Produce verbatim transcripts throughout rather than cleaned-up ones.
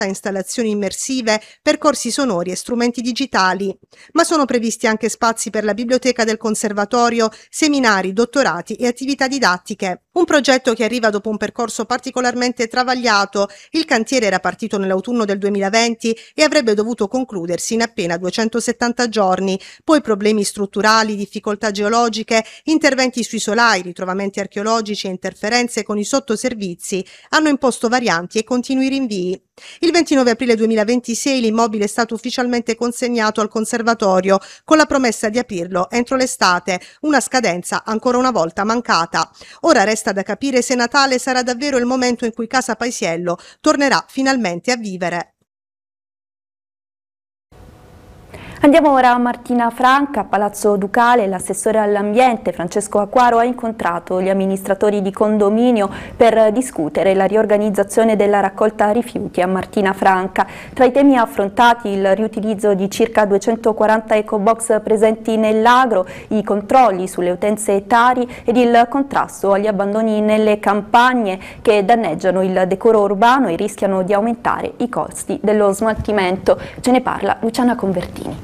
installazioni immersive, percorsi sonori e strumenti digitali. Ma sono previsti anche spazi per la biblioteca del conservatorio, seminari, dottorati e attività didattiche. Un progetto che arriva dopo un percorso particolarmente travagliato. Il cantiere era partito nell'autunno del duemilaventi e avrebbe dovuto concludersi in appena duecentosettanta giorni. Poi problemi strutturali, difficoltà geologiche, interventi sui solai, ritrovamenti archeologici e interferenze con i sottoservizi hanno imposto varianti e continui rinvii. Il ventinove aprile duemilaventisei l'immobile è stato ufficialmente consegnato al conservatorio con la promessa di aprirlo entro l'estate, una scadenza ancora una volta mancata. Ora resta da capire se Natale sarà davvero il momento in cui Casa Paisiello tornerà finalmente a vivere. Andiamo ora a Martina Franca, a Palazzo Ducale. L'assessore all'ambiente Francesco Acquaro ha incontrato gli amministratori di condominio per discutere la riorganizzazione della raccolta rifiuti a Martina Franca. Tra i temi affrontati il riutilizzo di circa duecentoquaranta ecobox presenti nell'agro, i controlli sulle utenze etari ed il contrasto agli abbandoni nelle campagne che danneggiano il decoro urbano e rischiano di aumentare i costi dello smaltimento. Ce ne parla Luciana Convertini.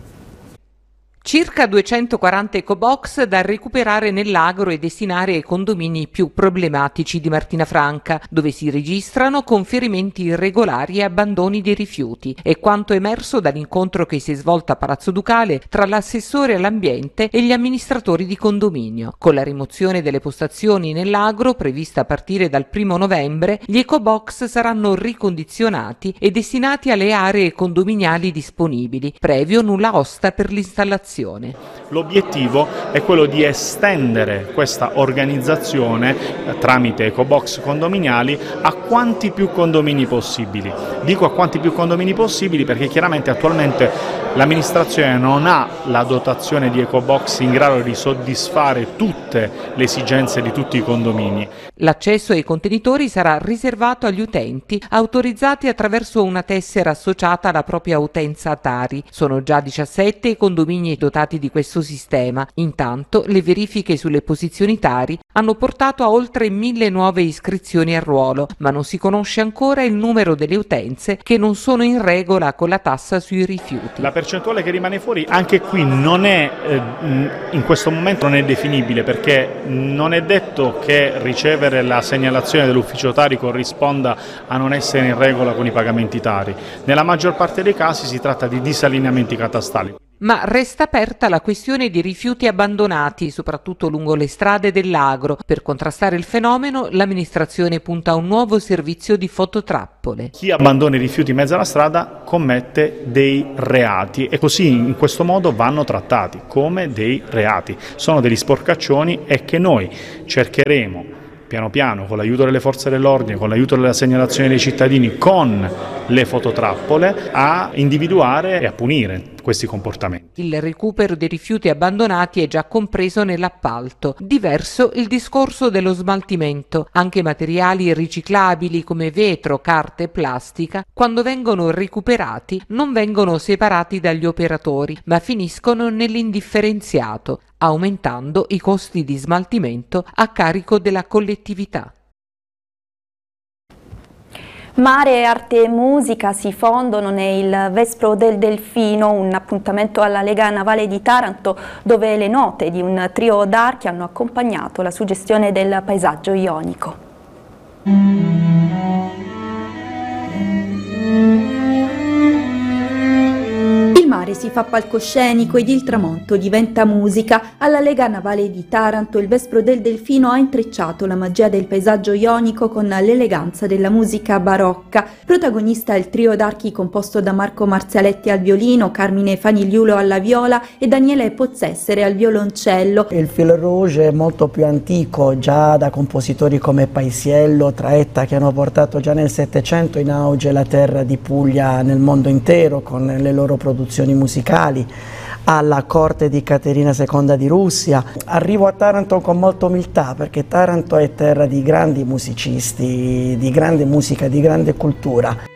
Circa duecentoquaranta ecobox da recuperare nell'agro e destinare ai condomini più problematici di Martina Franca, dove si registrano conferimenti irregolari e abbandoni dei rifiuti. È quanto emerso dall'incontro che si è svolto a Palazzo Ducale tra l'assessore all'ambiente e gli amministratori di condominio. Con la rimozione delle postazioni nell'agro, prevista a partire dal primo novembre, gli ecobox saranno ricondizionati e destinati alle aree condominiali disponibili, previo nulla osta per l'installazione. L'obiettivo è quello di estendere questa organizzazione eh, tramite ecobox condominiali a quanti più condomini possibili. Dico a quanti più condomini possibili perché chiaramente attualmente l'amministrazione non ha la dotazione di ecobox in grado di soddisfare tutte le esigenze di tutti i condomini. L'accesso ai contenitori sarà riservato agli utenti autorizzati attraverso una tessera associata alla propria utenza Tari. Sono già diciassette i condomini dotati di questo sistema. Intanto le verifiche sulle posizioni Tari hanno portato a oltre mille nuove iscrizioni al ruolo, ma non si conosce ancora il numero delle utenze che non sono in regola con la tassa sui rifiuti. La percentuale che rimane fuori anche qui non è, eh, in questo momento non è definibile, perché non è detto che ricevere la segnalazione dell'ufficio Tari corrisponda a non essere in regola con i pagamenti Tari. Nella maggior parte dei casi si tratta di disallineamenti catastali. Ma resta aperta la questione di rifiuti abbandonati, soprattutto lungo le strade dell'agro. Per contrastare il fenomeno, l'amministrazione punta a un nuovo servizio di fototrappole. Chi abbandona i rifiuti in mezzo alla strada commette dei reati e così in questo modo vanno trattati come dei reati. Sono degli sporcaccioni e che noi cercheremo piano piano, con l'aiuto delle forze dell'ordine, con l'aiuto della segnalazione dei cittadini, con le fototrappole, a individuare e a punire questi comportamenti. Il recupero dei rifiuti abbandonati è già compreso nell'appalto. Diverso il discorso dello smaltimento. Anche materiali riciclabili come vetro, carta e plastica, quando vengono recuperati, non vengono separati dagli operatori, ma finiscono nell'indifferenziato, aumentando i costi di smaltimento a carico della collettività. Mare, arte e musica si fondono nel Vespro del Delfino, un appuntamento alla Lega Navale di Taranto dove le note di un trio d'archi hanno accompagnato la suggestione del paesaggio ionico. Il mare si fa palcoscenico ed il tramonto diventa musica. Alla Lega Navale di Taranto il Vespro del Delfino ha intrecciato la magia del paesaggio ionico con l'eleganza della musica barocca. Protagonista il trio d'archi composto da Marco Marzialetti al violino, Carmine Fanigliulo alla viola e Daniele Pozzessere al violoncello. Il fil rouge è molto più antico, già da compositori come Paisiello, Traetta, che hanno portato già nel Settecento in auge la terra di Puglia nel mondo intero con le loro produzioni musicali, alla corte di Caterina seconda di Russia. Arrivo a Taranto con molta umiltà perché Taranto è terra di grandi musicisti, di grande musica, di grande cultura.